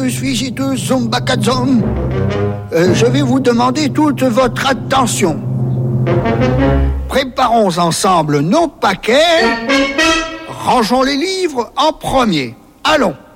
visiteurs Zumba Kazon. Je vais vous demander toute votre attention. Préparons ensemble nos paquets. Rangeons les livres en premier. Allons.